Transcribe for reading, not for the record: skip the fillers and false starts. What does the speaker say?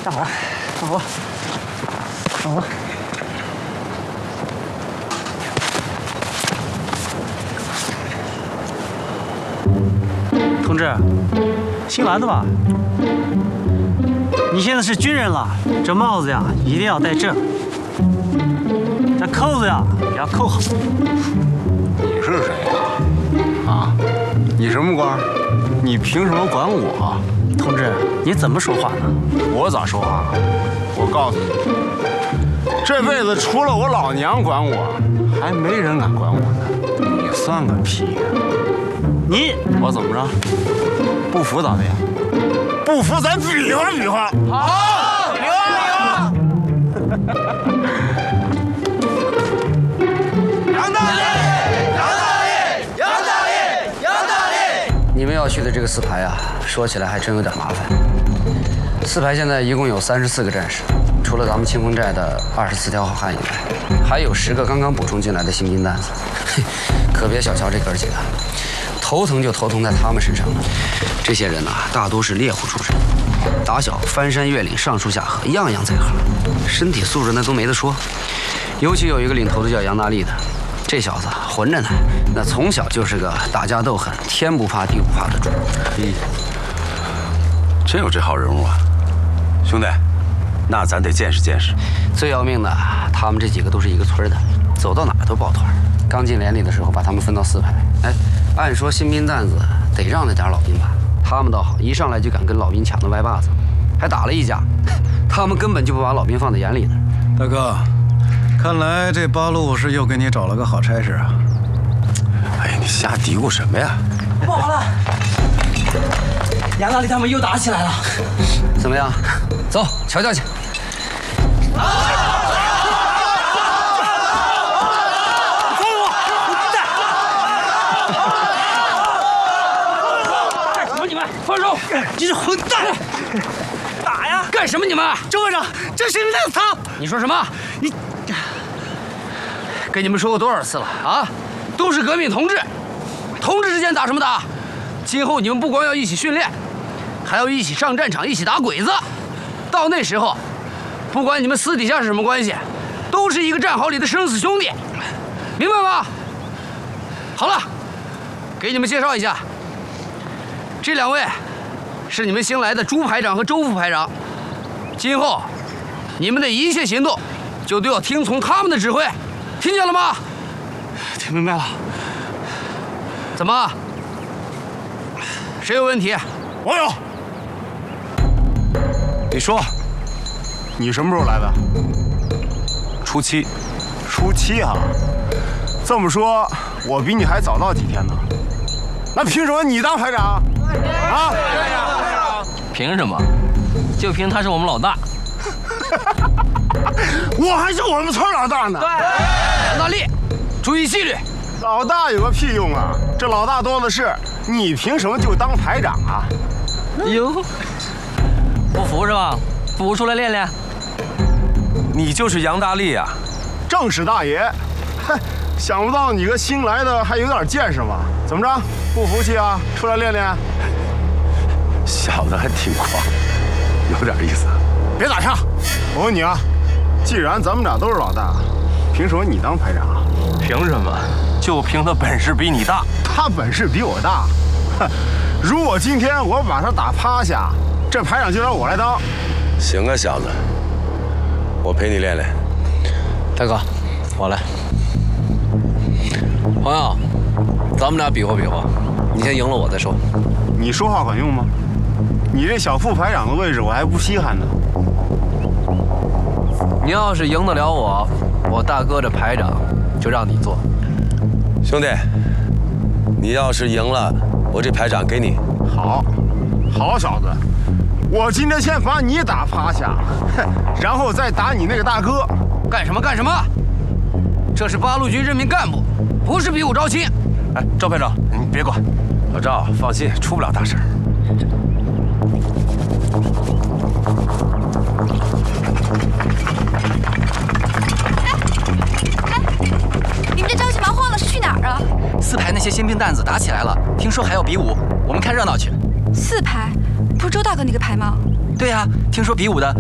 干啥？干活？干活？同志，新来的吧？你现在是军人了，这帽子呀一定要戴正，这扣子呀也要扣好。 你是谁呀？啊？你什么官？你凭什么管我？ 同志，你怎么说话呢？ 我咋说话了？我告诉你，这辈子除了我老娘管我，还没人敢管我呢。你算个屁呀！ 你我怎么着？不服咋的呀？不服咱比划比划。好，比划比划。 杨大爷，杨大爷，杨大爷，杨大爷！ 你们要去的这个四排啊，说起来还真有点麻烦。四排现在一共有34个战士，除了咱们清风寨的24条好汉以外，还有10个刚刚补充进来的新兵蛋子。可别小瞧这哥几个，头疼就头疼在他们身上了。这些人呐，大多是猎户出身，打小翻山越岭、上树下河，样样在行，身体素质那都没得说。尤其有一个领头的叫杨大力的，这小子混着呢，那从小就是个打架斗狠、天不怕地不怕的主。 真有这号人物啊！兄弟，那咱得见识见识。 最要命的，他们这几个都是一个村的，走到哪儿都抱团。刚进连里的时候，把他们分到4排。哎，按说新兵蛋子得让着点老兵吧，他们倒好，一上来就敢跟老兵抢的歪把子，还打了一架。他们根本就不把老兵放在眼里的。 大哥，看来这八路是又给你找了个好差事啊！ 哎呀，你瞎嘀咕什么呀？ 不好了，杨大力他们又打起来了。 怎么样？走，瞧瞧去。 放手！你是混蛋！打呀！ 干什么你们？ 周会长，这是你的他！ 你说什么？你跟你们说过多少次了啊？都是革命同志，同志之间打什么打？今后你们不光要一起训练，还要一起上战场，一起打鬼子。到那时候，不管你们私底下是什么关系，都是一个战壕里的生死兄弟，明白吗？好了，给你们介绍一下。这2位是你们新来的朱排长和周副排长，今后你们的一切行动就都要听从他们的指挥，听见了吗？ 听明白了。 怎么？谁有问题？ 我有。 你说， 你什么时候来的？ 初7。 初7啊？这么说，我比你还早到几天呢？那凭什么你当排长？啊！ 凭什么？就凭他是我们老大。 我还是我们村老大呢。 对，杨大力，注意纪律。 老大有个屁用啊！这老大多的是，你凭什么就当排长啊？ 哟，不服是吧？不服出来练练。 你就是杨大力啊？ 正是大爷。嗨，想不到你个新来的还有点见识嘛？怎么着？不服气啊？出来练练。 小子还挺狂，有点意思。 别打岔！我问你啊，既然咱们俩都是老大，凭什么你当排长啊？ 凭什么？就凭他本事比你大。 他本事比我大。哼！如果今天我把他打趴下，这排长就让我来当。 行啊，小子，我陪你练练。 大哥，我来。朋友，咱们俩比划比划，你先赢了我再说。 你说话管用吗？你这小副排长的位置我还不稀罕呢。 你要是赢得了我，我大哥这排长就让你做。 兄弟，你要是赢了，我这排长给你。 好，好小子，我今天先把你打趴下，然后再打你那个大哥。 干什么干什么？这是8路军任命干部，不是比武招亲。 哎，赵排长，你别管。老赵，放心，出不了大事。 你们这着急忙慌的是去哪儿啊 ？4排那些新兵蛋子打起来了，听说还要比武，我们看热闹去。 4排，不是周大哥那个排吗？ 对呀，听说比武的